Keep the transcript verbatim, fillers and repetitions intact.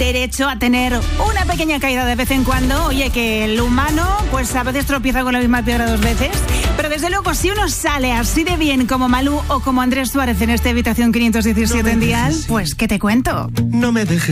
derecho a tener una pequeña caída de vez en cuando. Oye, que el humano pues a veces tropieza con la misma piedra dos veces, pero desde luego si uno sale así de bien como Malú o como Andrés Suárez en esta habitación quinientos diecisiete no en Dial, pues ¿qué te cuento? No me dejes